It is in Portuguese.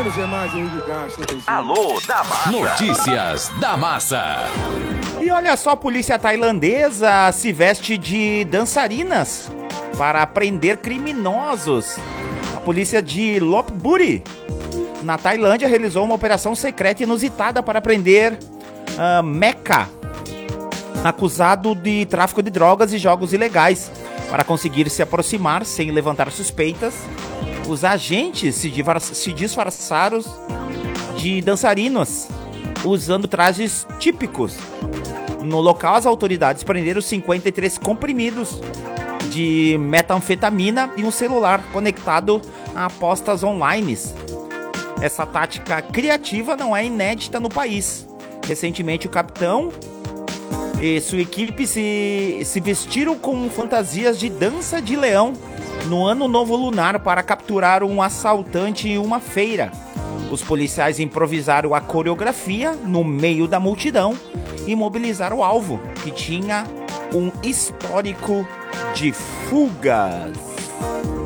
menos é mais, Henrique Castro. Alô, da Massa. Notícias da Massa. E olha só, a polícia tailandesa se veste de dançarinas para prender criminosos. A polícia de Lopburi, na Tailândia, realizou uma operação secreta inusitada para prender Mecca, acusado de tráfico de drogas e jogos ilegais. Para conseguir se aproximar sem levantar suspeitas, os agentes se disfarçaram de dançarinos, usando trajes típicos. No local, as autoridades prenderam 53 comprimidos de metanfetamina e um celular conectado a apostas online. Essa tática criativa não é inédita no país. Recentemente, o capitão e sua equipe se vestiram com fantasias de dança de leão no Ano Novo Lunar para capturar um assaltante em uma feira. Os policiais improvisaram a coreografia no meio da multidão e mobilizaram o alvo, que tinha um histórico de fugas.